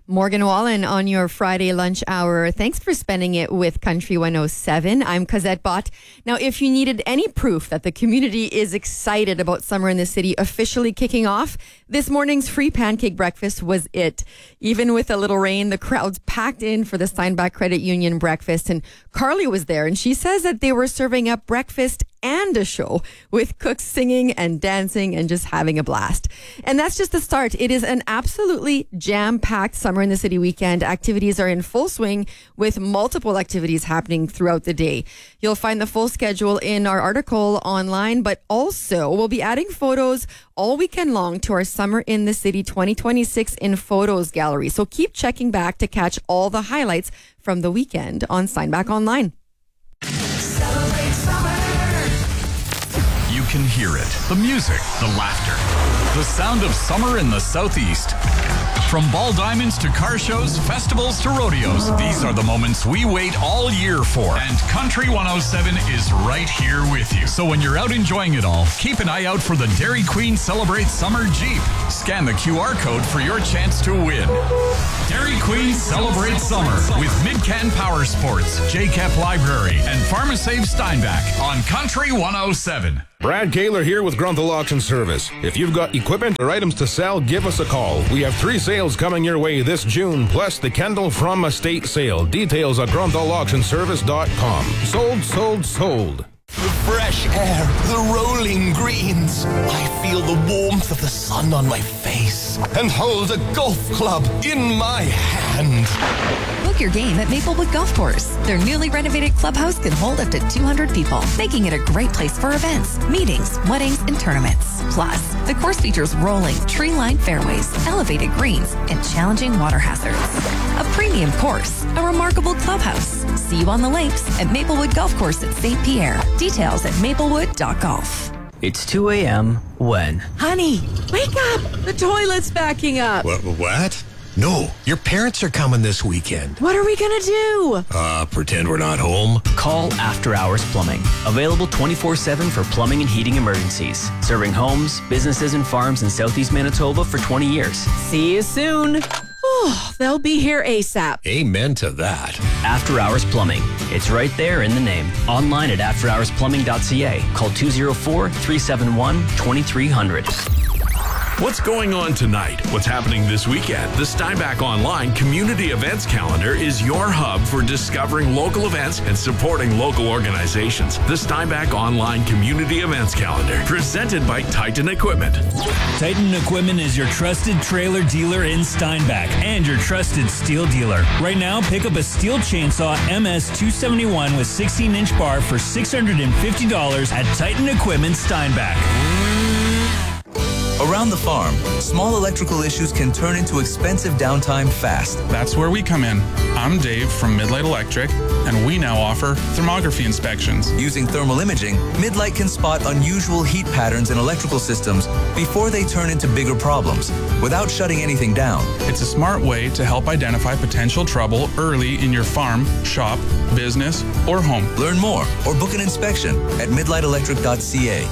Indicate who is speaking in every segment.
Speaker 1: Morgan Wallen on your Friday lunch hour. Thanks for spending it with Country 107. I'm Cosette Bott. Now, if you needed any proof that the community is excited about summer in the city officially kicking off, this morning's free pancake breakfast was it. Even with a little rain, the crowds packed in for the Steinbach Credit Union breakfast, and Carly was there, and she says that they were serving up breakfast and a show with cooks singing and dancing and just having a blast. And that's just the start. It is an absolutely jam-packed Summer in the City weekend. Activities are in full swing with multiple activities happening throughout the day. You'll find the full schedule in our article online, but also we'll be adding photos all weekend long to our Summer in the City 2026 in Photos gallery. So keep checking back to catch all the highlights from the weekend on Steinbach Online.
Speaker 2: Celebrate summer.
Speaker 3: You can hear it. The music, the laughter, the sound of summer in the Southeast. From ball diamonds to car shows, festivals to rodeos, these are the moments we wait all year for. And Country 107 is right here with you. So when you're out enjoying it all, keep an eye out for the Dairy Queen Celebrate Summer Jeep. Scan the QR code for your chance to win. Dairy Queen Celebrate Summer with Midcan Power Sports, JCAP Library, and PharmaSave Steinbach on Country 107.
Speaker 4: Brad Kaler here with Grunthal Auction Service. If you've got equipment or items to sell, give us a call. We have 3 sales coming your way this June, plus the Kendall From Estate sale. Details at grunthallauctionservice.com. Sold, sold, sold.
Speaker 5: The fresh air, the rolling greens. I feel the warmth of the sun on my face and hold a golf club in my hand.
Speaker 6: Book your game at Maplewood Golf Course. Their newly renovated clubhouse can hold up to 200 people, making it a great place for events, meetings, weddings, and tournaments. Plus, the course features rolling, tree-lined fairways, elevated greens, and challenging water hazards. A premium course, a remarkable clubhouse. See you on the links at Maplewood Golf Course at St. Pierre. Details at maplewood.golf.
Speaker 7: It's 2 a.m. when?
Speaker 8: Honey, wake up! The toilet's backing up.
Speaker 5: What? No, your parents are coming this weekend.
Speaker 8: What are we gonna do?
Speaker 5: Pretend we're not home.
Speaker 7: Call After Hours Plumbing. Available 24/7 for plumbing and heating emergencies. Serving homes, businesses, and farms in Southeast Manitoba for 20 years.
Speaker 8: See you soon. Oh, they'll be here ASAP.
Speaker 5: Amen to that.
Speaker 7: After Hours Plumbing. It's right there in the name. Online at afterhoursplumbing.ca. Call 204-371-2300.
Speaker 9: What's going on tonight? What's happening this weekend? The Steinbach Online Community Events Calendar is your hub for discovering local events and supporting local organizations. The Steinbach Online Community Events Calendar, presented by Titan Equipment.
Speaker 10: Titan Equipment is your trusted trailer dealer in Steinbach and your trusted steel dealer. Right now, pick up a steel chainsaw MS-271 with 16-inch bar for $650 at Titan Equipment Steinbach.
Speaker 11: Around the farm, small electrical issues can turn into expensive downtime fast.
Speaker 12: That's where we come in. I'm Dave from Midlight Electric, and we now offer thermography inspections.
Speaker 11: Using thermal imaging, Midlight can spot unusual heat patterns in electrical systems before they turn into bigger problems, without shutting anything down.
Speaker 12: It's a smart way to help identify potential trouble early in your farm, shop, business, or home.
Speaker 11: Learn more or book an inspection at midlightelectric.ca.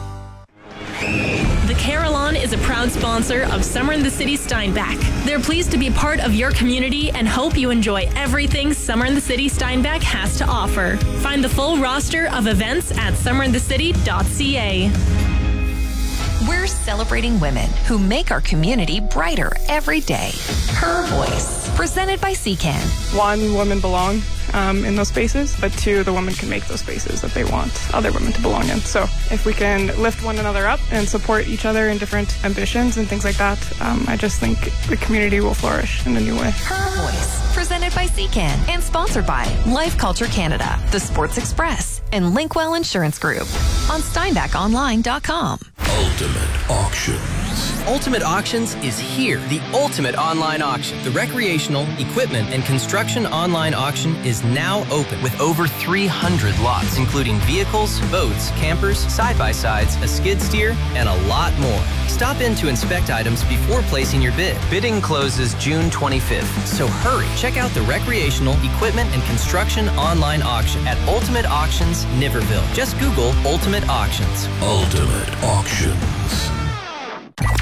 Speaker 13: The Carillon is a proud sponsor of Summer in the City Steinbach. They're pleased to be a part of your community and hope you enjoy everything Summer in the City Steinbach has to offer. Find the full roster of events at summerinthecity.ca.
Speaker 6: We're celebrating women who make our community brighter every day. Her Voice, presented by CCAN.
Speaker 14: 1, women belong in those spaces, but 2, the women can make those spaces that they want other women to belong in. So if we can lift one another up and support each other in different ambitions and things like that, I just think the community will flourish in a new way.
Speaker 6: Her Voice, presented by CCAN and sponsored by Life Culture Canada, The Sports Express, and Linkwell Insurance Group on SteinbachOnline.com.
Speaker 5: Ultimate Auctions.
Speaker 15: Ultimate Auctions is here. The ultimate online auction. The recreational, equipment, and construction online auction is now open with over 300 lots, including vehicles, boats, campers, side-by-sides, a skid steer, and a lot more. Stop in to inspect items before placing your bid. Bidding closes June 25th, so hurry. Check out the recreational, equipment, and construction online auction at Ultimate Auctions, Niverville. Just Google Ultimate Auctions.
Speaker 5: Ultimate Auctions.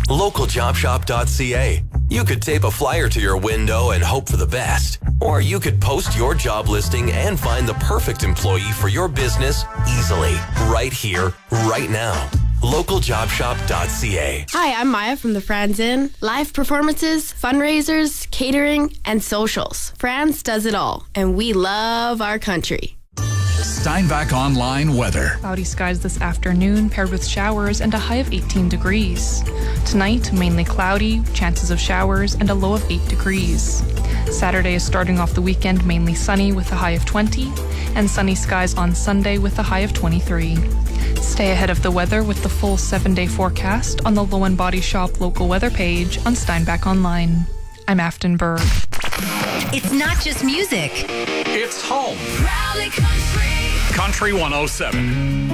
Speaker 16: localjobshop.ca. You could tape a flyer to your window and hope for the best. Or you could post your job listing and find the perfect employee for your business easily, right here, right now. localjobshop.ca.
Speaker 17: Hi, I'm Maya from the Franz Inn. Live performances, fundraisers, catering, and socials. Franz does it all, and we love our country.
Speaker 3: Steinbach Online weather.
Speaker 14: Cloudy skies this afternoon, paired with showers and a high of 18 degrees. Tonight, mainly cloudy, chances of showers, and a low of 8 degrees. Saturday is starting off the weekend mainly sunny with a high of 20, and sunny skies on Sunday with a high of 23. Stay ahead of the weather with the full 7-day forecast on the Low & Body Shop local weather page on Steinbach Online. I'm Afton Berg.
Speaker 18: It's not just music.
Speaker 3: It's home.
Speaker 2: Rally Country.
Speaker 3: Country 107.